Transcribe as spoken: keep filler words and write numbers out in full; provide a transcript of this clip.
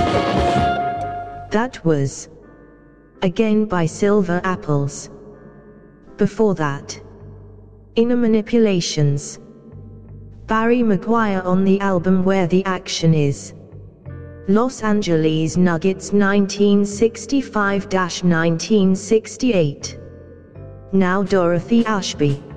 That was Again by Silver Apples. Before that, Inner Manipulations, Barry Maguire on the album Where the Action Is, Los Angeles Nuggets nineteen sixty-five to nineteen sixty-eight. Now Dorothy Ashby.